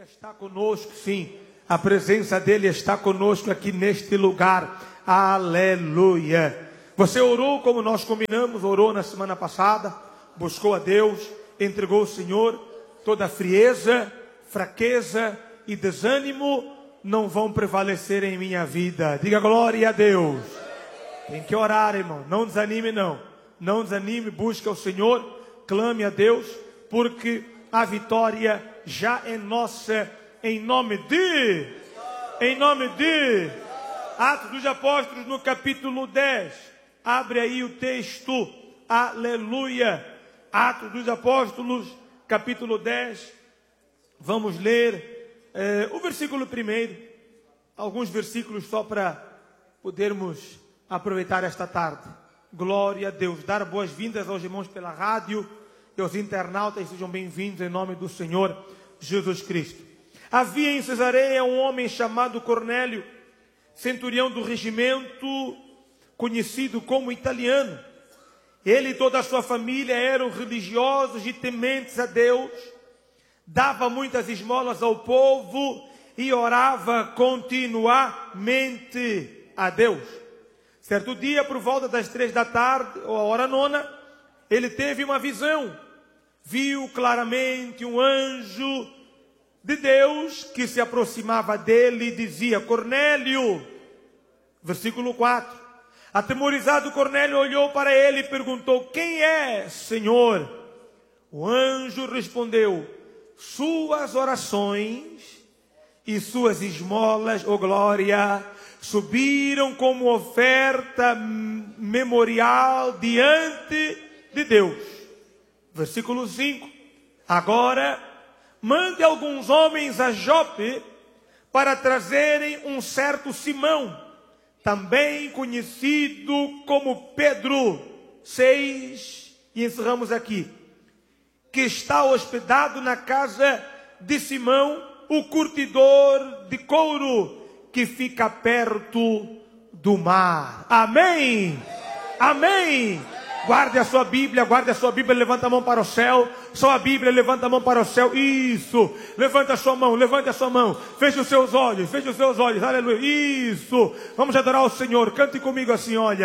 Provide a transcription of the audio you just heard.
está conosco, sim. A presença dele está conosco aqui neste lugar. Aleluia. Você orou como nós combinamos, orou na semana passada, buscou a Deus, entregou ao Senhor. Toda frieza, fraqueza e desânimo não vão prevalecer em minha vida. Diga glória a Deus. Tem que orar, irmão. Não desanime, não. Não desanime, busque ao Senhor, clame a Deus, porque a vitória já é nossa, em nome de Atos dos Apóstolos, no capítulo 10. Abre aí o texto, aleluia. Atos dos Apóstolos, capítulo 10. Vamos ler o versículo 1. Alguns versículos só para podermos aproveitar esta tarde. Glória a Deus. Dar boas-vindas aos irmãos pela rádio e aos internautas. Sejam bem-vindos em nome do Senhor Jesus Cristo. Havia em Cesareia um homem chamado Cornélio, centurião do regimento, conhecido como italiano. Ele e toda a sua família eram religiosos e tementes a Deus, dava muitas esmolas ao povo e orava continuamente a Deus. Certo dia, por volta das 3 da tarde, ou a hora nona, ele teve uma visão. Viu claramente um anjo de Deus que se aproximava dele e dizia: Cornélio. Versículo 4. Atemorizado, Cornélio olhou para ele e perguntou: quem é, Senhor? O anjo respondeu: suas orações e suas esmolas, ó glória, subiram como oferta memorial diante de Deus. Versículo 5. Agora, mande alguns homens a Jope para trazerem um certo Simão, também conhecido como Pedro. 6. E encerramos aqui. Que está hospedado na casa de Simão, o curtidor de couro, que fica perto do mar. Amém? Amém? Guarde a sua Bíblia, levanta a mão para o céu. Só a Bíblia, levanta a mão para o céu. Isso, levanta a sua mão, feche os seus olhos, aleluia. Isso, vamos adorar o Senhor. Cante comigo assim, olha.